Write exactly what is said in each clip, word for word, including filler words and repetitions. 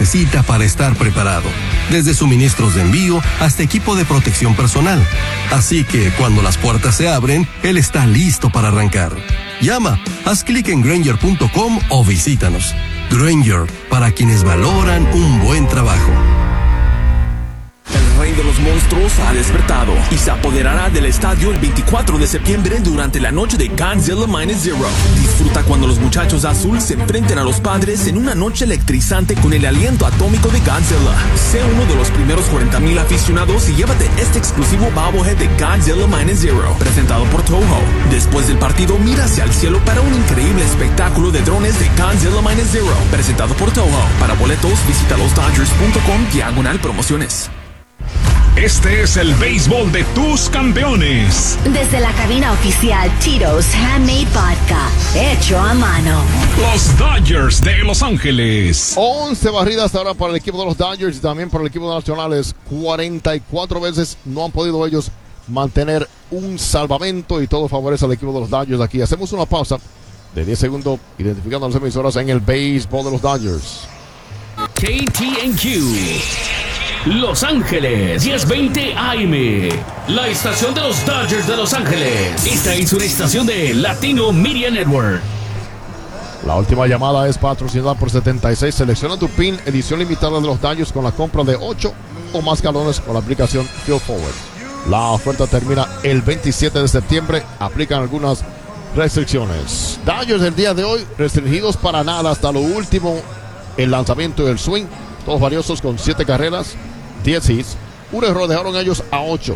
necesita para estar preparado, desde suministros de envío hasta equipo de protección personal. Así que cuando las puertas se abren, él está listo para arrancar. Llama, haz clic en Grainger punto com o visítanos. Grainger, para quienes valoran un buen trabajo. El rey de los monstruos ha despertado y se apoderará del estadio el veinticuatro de septiembre durante la noche de Godzilla Minus Zero. Disfruta cuando los muchachos azul se enfrenten a los padres en una noche electrizante con el aliento atómico de Godzilla. Sé uno de los primeros cuarenta mil aficionados y llévate este exclusivo bobblehead de Godzilla Minus Zero, presentado por Toho. Después del partido, mira hacia el cielo para un increíble espectáculo de drones de Godzilla Minus Zero, presentado por Toho. Para boletos, visita los dodgers punto com diagonal promociones. Este es el béisbol de tus campeones. Desde la cabina oficial Tito's Handmade Vodka, hecho a mano. Los Dodgers de Los Ángeles. once barridas ahora para el equipo de los Dodgers y también para el equipo de Nacionales. cuarenta y cuatro veces no han podido ellos mantener un salvamento y todo favorece al equipo de los Dodgers aquí. Hacemos una pausa de diez segundos identificando las emisoras en el béisbol de los Dodgers. K T N Q Los Ángeles, diez veinte A M, la estación de los Dodgers de Los Ángeles. Esta es una estación de Latino Media Network. La última llamada es patrocinada por setenta y seis. Selecciona tu pin, edición limitada de los Dodgers con la compra de ocho o más galones con la aplicación Field Forward. La oferta termina el veintisiete de septiembre. Aplican algunas restricciones. Dodgers el día de hoy restringidos para nada hasta lo último. El lanzamiento y el swing, todos valiosos con siete carreras, diez hits. Un error dejaron ellos a ocho.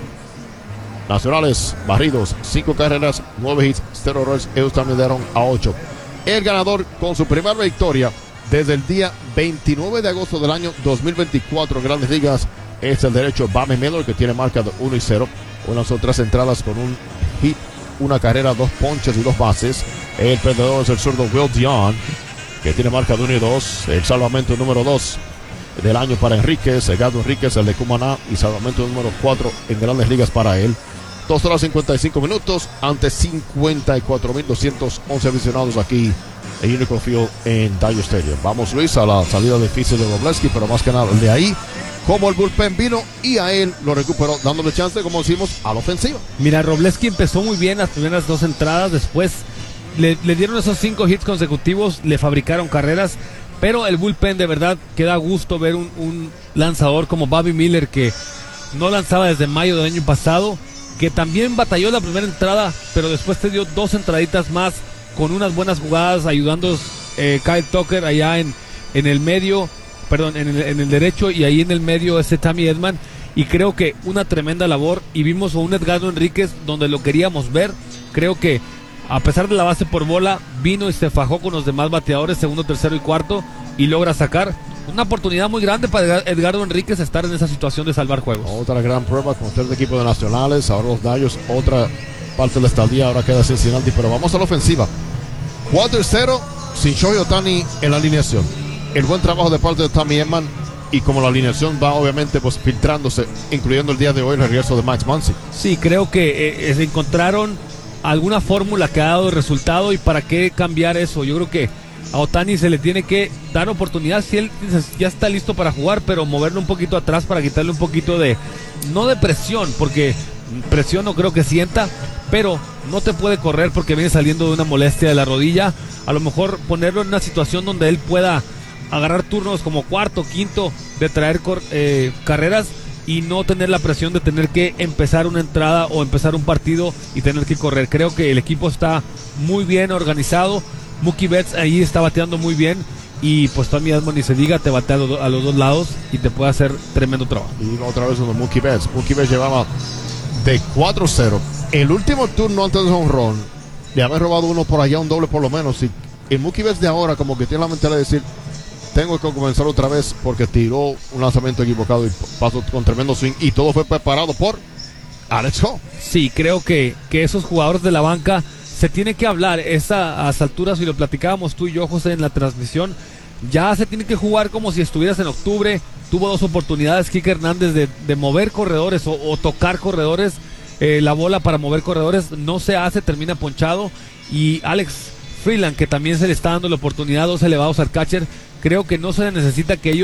Nacionales barridos, cinco carreras, nueve hits, cero errores. Ellos también dejaron a ocho. El ganador con su primera victoria desde el día veintinueve de agosto del año dos mil veinticuatro en Grandes Ligas es el derecho Bobby Miller, que tiene marca de uno y cero. Unas otras entradas con un hit, una carrera, dos ponches y dos bases. El perdedor es el zurdo Will Dion, que tiene marca de uno y dos. El salvamento número dos del año para Enríquez, Edgardo Enríquez, el de Cumaná, y salvamento número cuatro en Grandes Ligas para él. dos horas cincuenta y cinco minutos ante cincuenta y cuatro mil doscientos once aficionados aquí en Unico Field en Dodger Stadium. Vamos, Luis, a la salida difícil de Robleski, pero más que nada de ahí, como el bullpen vino y a él lo recuperó, dándole chance, como decimos, a la ofensiva. Mira, Robleski empezó muy bien las primeras dos entradas, después Le, le dieron esos cinco hits consecutivos, le fabricaron carreras, pero el bullpen de verdad que da gusto ver un, un lanzador como Bobby Miller, que no lanzaba desde mayo del año pasado, que también batalló la primera entrada, pero después te dio dos entraditas más con unas buenas jugadas, ayudando eh, Kyle Tucker allá en, en el medio, perdón, en el, en el derecho, y ahí en el medio ese Tommy Edman, y creo que una tremenda labor, y vimos a un Edgardo Enríquez donde lo queríamos ver. Creo que a pesar de la base por bola, vino y se fajó con los demás bateadores, segundo, tercero y cuarto, y logra sacar una oportunidad muy grande para Edgardo Enríquez estar en esa situación de salvar juegos. Otra gran prueba con usted de equipo de Nacionales, ahora los Dodgers, otra parte de la estadía, ahora queda Cincinnati, pero vamos a la ofensiva. cuatro y cero, sin Shohei Ohtani en la alineación. El buen trabajo de parte de Tommy Edman, y como la alineación va obviamente pues filtrándose, incluyendo el día de hoy el regreso de Max Muncy. Sí, creo que eh, se encontraron alguna fórmula que ha dado resultado, y para qué cambiar eso. Yo creo que a Ohtani se le tiene que dar oportunidad si él ya está listo para jugar, pero moverlo un poquito atrás para quitarle un poquito de, no de presión, porque presión no creo que sienta, pero no te puede correr porque viene saliendo de una molestia de la rodilla. A lo mejor ponerlo en una situación donde él pueda agarrar turnos como cuarto, quinto, de traer cor, eh, carreras, y no tener la presión de tener que empezar una entrada o empezar un partido y tener que correr. Creo que el equipo está muy bien organizado. Mookie Betts ahí está bateando muy bien, y pues Tommy Edman, ni se diga, te batea a los, a los dos lados y te puede hacer tremendo trabajo. Y otra vez uno, Mookie Betts. Mookie Betts llevaba de cuatro cero. El último turno antes de home run, le había robado uno por allá, un doble por lo menos. Y el Mookie Betts de ahora como que tiene la mentalidad de decir, tengo que comenzar otra vez, porque tiró un lanzamiento equivocado y pasó con tremendo swing, y todo fue preparado por Alex Hall. Sí, creo que, que esos jugadores de la banca se tiene que hablar. Esa, a esas alturas, y lo platicábamos tú y yo, José, en la transmisión, ya se tiene que jugar como si estuvieras en octubre. Tuvo dos oportunidades Kike Hernández de, de mover corredores o, o tocar corredores, eh, la bola para mover corredores no se hace, termina ponchado. Y Alex Freeland, que también se le está dando la oportunidad, dos elevados al catcher. Creo que no se necesita que ellos sean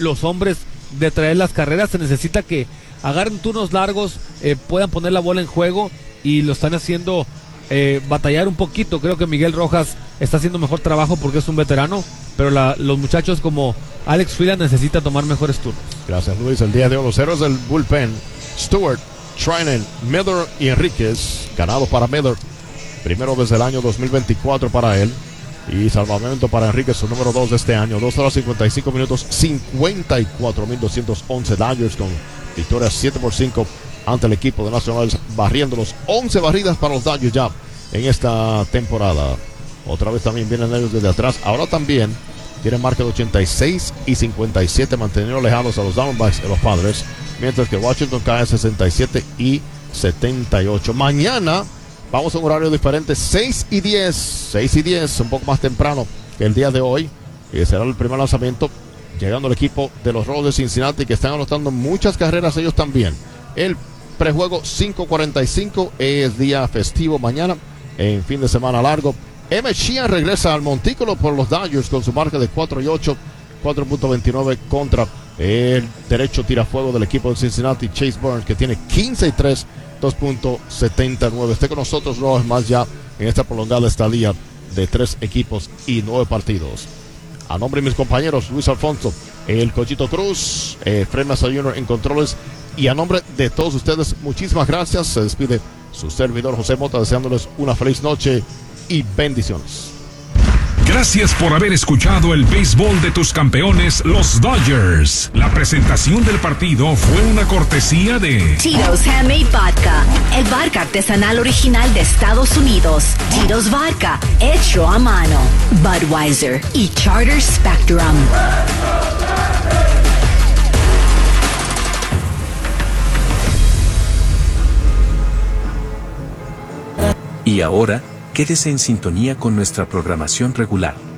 los hombres de traer las carreras. Se necesita que agarren turnos largos, eh, puedan poner la bola en juego, y lo están haciendo eh, batallar un poquito. Creo que Miguel Rojas está haciendo mejor trabajo porque es un veterano, pero la, los muchachos como Alex Freeland necesita tomar mejores turnos. Gracias, Luis. El día de hoy los héroes del bullpen: Stewart, Treinen, Miller y Enríquez. Ganado para Miller, primero desde el año dos mil veinticuatro para él, y salvamento para Enríquez, su número dos de este año. Dos horas cincuenta y cinco minutos, cincuenta y cuatro mil doscientos once Dodgers, con victoria siete por cinco ante el equipo de Nacionales, barriéndolos. once barridas para los Dodgers ya en esta temporada. Otra vez también vienen ellos desde atrás. Ahora también tienen marca de ochenta y seis y cincuenta y siete, manteniendo alejados a los Diamondbacks de los Padres, mientras que Washington cae sesenta y siete y setenta y ocho. Mañana vamos a un horario diferente, seis y diez, seis y diez, un poco más temprano que el día de hoy, y será el primer lanzamiento, llegando el equipo de los Rojos de Cincinnati, que están anotando muchas carreras ellos también. El prejuego cinco cuarenta y cinco, es día festivo mañana, en fin de semana largo. Emmett Sheehan regresa al montículo por los Dodgers con su marca de cuatro y ocho, cuatro punto veintinueve contra el derecho tirafuego del equipo de Cincinnati, Chase Burns, que tiene quince y tres, dos punto setenta y nueve. Esté con nosotros una vez más ya en esta prolongada estadía de tres equipos y nueve partidos. A nombre de mis compañeros Luis Alfonso, el Cochito Cruz, eh, Fred Massa junior en controles, y a nombre de todos ustedes, muchísimas gracias. Se despide su servidor José Mota, deseándoles una feliz noche y bendiciones. Gracias por haber escuchado el béisbol de tus campeones, los Dodgers. La presentación del partido fue una cortesía de Tito's Handmade Vodka, el vodka artesanal original de Estados Unidos. Tito's Vodka, hecho a mano. Budweiser y Charter Spectrum. Y ahora, quédese en sintonía con nuestra programación regular.